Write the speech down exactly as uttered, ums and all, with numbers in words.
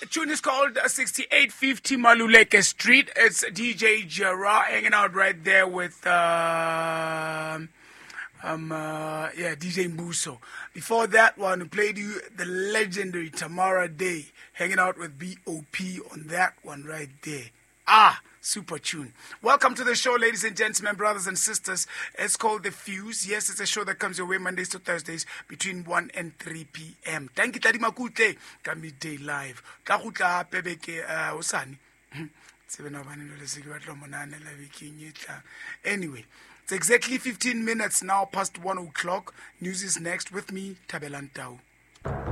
The tune is called uh, sixty-eight fifty Maluleke Street. It's D J Jara hanging out right there with uh, um uh, yeah D J Mbuso. Before that one, we played you the legendary Tamara Day hanging out with B O P on that one right there. Ah, super tune. Welcome to the show, ladies and gentlemen, brothers and sisters. It's called The Fuse. Yes, it's a show that comes your way Mondays to Thursdays between one and three p.m. Thank you, Tadi Makute. Midday live. Kakuta pebeke osani. Anyway, it's exactly fifteen minutes now past one o'clock. News is next with me, Tabelan Tau.